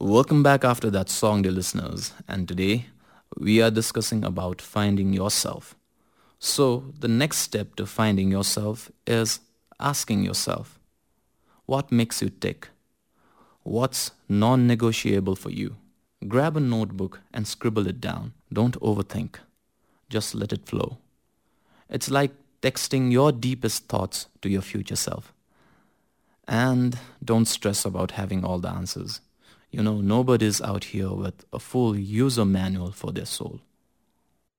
Welcome back after that song, dear listeners. And today we are discussing about finding yourself. So, the next step to finding yourself is asking yourself, what makes you tick? What's non-negotiable for you? Grab a notebook and scribble it down. Don't overthink. Just let it flow. It's like texting your deepest thoughts to your future self. And don't stress about having all the answers. Nobody's out here with a full user manual for their soul.